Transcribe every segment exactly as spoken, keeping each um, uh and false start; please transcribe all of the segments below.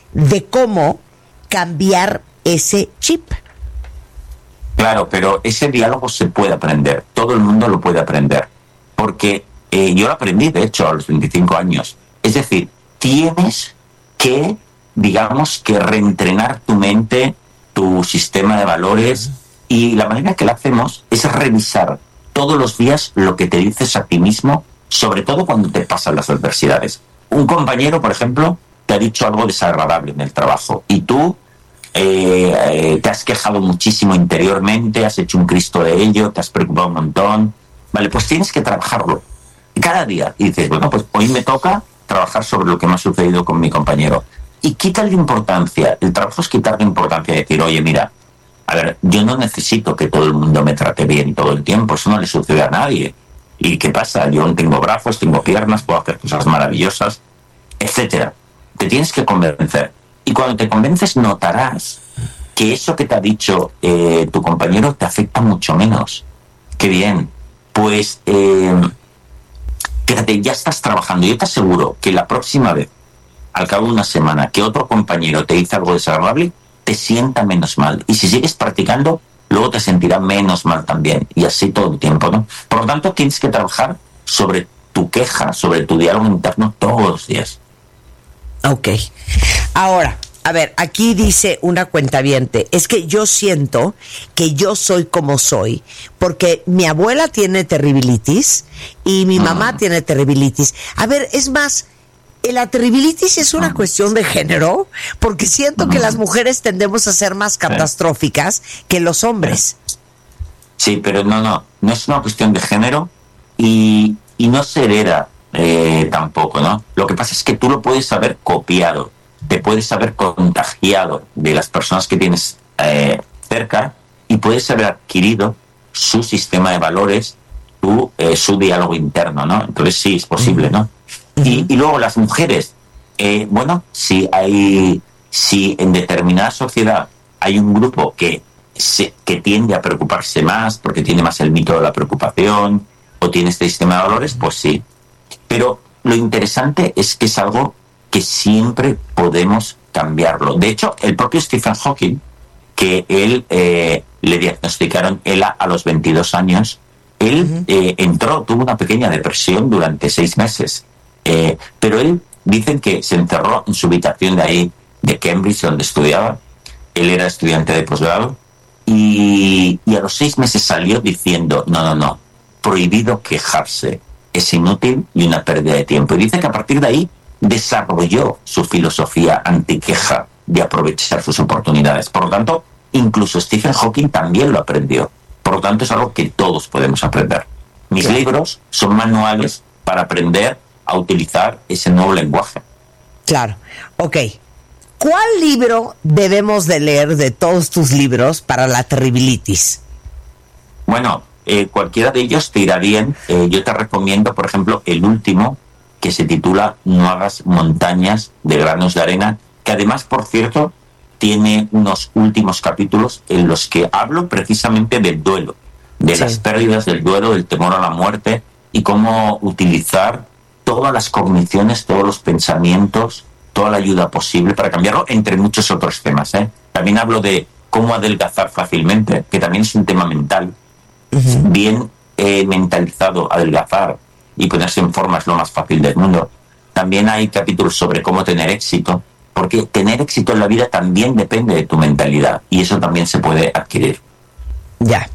de cómo cambiar ese chip. Claro, pero ese diálogo se puede aprender, todo el mundo lo puede aprender, porque eh, yo lo aprendí, de hecho, a los veinticinco años. Es decir, tienes que, digamos, que reentrenar tu mente, tu sistema de valores, y la manera que lo hacemos es revisar todos los días lo que te dices a ti mismo, sobre todo cuando te pasan las adversidades. Un compañero, por ejemplo, te ha dicho algo desagradable en el trabajo, y tú Eh, eh, te has quejado muchísimo interiormente, has hecho un Cristo de ello, te has preocupado un montón. Vale, pues tienes que trabajarlo cada día. Y dices, bueno, pues hoy me toca trabajar sobre lo que me ha sucedido con mi compañero. Y quítale importancia. El trabajo es quitarle importancia y decir, oye, mira, a ver, yo no necesito que todo el mundo me trate bien todo el tiempo. Eso no le sucede a nadie. ¿Y qué pasa? Yo tengo brazos, tengo piernas, puedo hacer cosas maravillosas, etcétera. Te tienes que convencer. Y cuando te convences notarás que eso que te ha dicho eh, tu compañero te afecta mucho menos. ¡Qué bien! Pues, eh, fíjate, ya estás trabajando. Yo te aseguro que la próxima vez, al cabo de una semana, que otro compañero te dice algo desagradable, te sienta menos mal. Y si sigues practicando, luego te sentirás menos mal también. Y así todo el tiempo, ¿no? Por lo tanto, tienes que trabajar sobre tu queja, sobre tu diálogo interno todos los días. Ok. Ahora, a ver, aquí dice una cuentaviente, es que yo siento que yo soy como soy, porque mi abuela tiene terribilitis y mi mamá tiene terribilitis. A ver, es más, la terribilitis es una cuestión de género, porque siento que las mujeres tendemos a ser más catastróficas que los hombres. Sí, pero no, no, no es una cuestión de género y, y no se hereda eh, tampoco, ¿no? Lo que pasa es que tú lo puedes haber copiado, te puedes haber contagiado de las personas que tienes eh, cerca y puedes haber adquirido su sistema de valores, tu, eh, su diálogo interno, ¿no? Entonces sí, es posible, ¿no? Uh-huh. Y, y luego las mujeres, eh, bueno, si hay, si en determinada sociedad hay un grupo que, se, que tiende a preocuparse más porque tiene más el mito de la preocupación o tiene este sistema de valores, pues sí. Pero lo interesante es que es algo que siempre podemos cambiarlo. De hecho, el propio Stephen Hawking, que él eh, le diagnosticaron ELA a los veintidós años, él uh-huh. eh, entró, tuvo una pequeña depresión durante seis meses. Eh, pero él, dicen que se encerró en su habitación de ahí, de Cambridge, donde estudiaba. Él era estudiante de posgrado. Y, y a los seis meses salió diciendo, no, no, no, prohibido quejarse. Es inútil y una pérdida de tiempo. Y dice que a partir de ahí desarrolló su filosofía antiqueja de aprovechar sus oportunidades. Por lo tanto, incluso Stephen Hawking también lo aprendió. Por lo tanto, es algo que todos podemos aprender. Mis claro. libros son manuales para aprender a utilizar ese nuevo lenguaje. Claro. Ok. ¿Cuál libro debemos de leer de todos tus libros para la terribilitis? Bueno, eh, cualquiera de ellos te irá bien. Eh, yo te recomiendo, por ejemplo, el último, que se titula No hagas montañas de granos de arena, que además, por cierto, tiene unos últimos capítulos en los que hablo precisamente del duelo, de sí. las pérdidas, del duelo, del temor a la muerte y cómo utilizar todas las cogniciones, todos los pensamientos, toda la ayuda posible para cambiarlo, entre muchos otros temas, ¿eh? También hablo de cómo adelgazar fácilmente, que también es un tema mental. Uh-huh. Bien eh, mentalizado, adelgazar y ponerse en forma es lo más fácil del mundo. También hay capítulos sobre cómo tener éxito, porque tener éxito en la vida también depende de tu mentalidad y eso también se puede adquirir. Ya.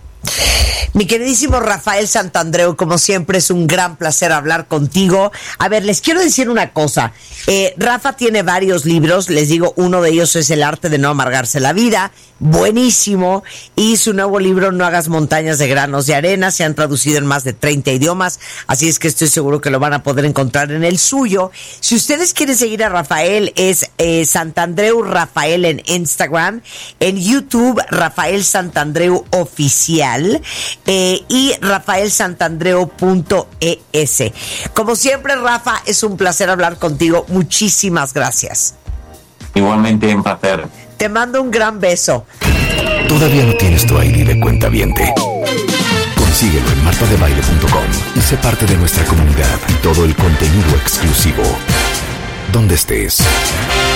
Mi queridísimo Rafael Santandreu, como siempre es un gran placer hablar contigo. A ver, les quiero decir una cosa. Eh, Rafa tiene varios libros, les digo, uno de ellos es El arte de no amargarse la vida, buenísimo, y su nuevo libro No hagas montañas de granos de arena, se han traducido en más de treinta idiomas, así es que estoy seguro que lo van a poder encontrar en el suyo. Si ustedes quieren seguir a Rafael, es eh, Santandreu Rafael en Instagram, en YouTube Rafael Santandreu Oficial, Eh, y rafael santandreu punto e s. Como siempre, Rafa, es un placer hablar contigo. Muchísimas gracias. Igualmente, un placer. Te mando un gran beso. ¿Todavía no tienes tu I D de cuentaviente? Consíguelo en marta de baile punto com y sé parte de nuestra comunidad y todo el contenido exclusivo. Donde estés.